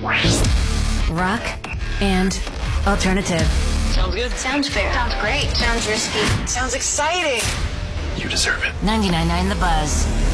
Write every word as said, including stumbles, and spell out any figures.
Rock and alternative. Sounds good. Sounds fair. Sounds great. Sounds risky. Sounds exciting. You deserve it. ninety-nine point nine The Buzz.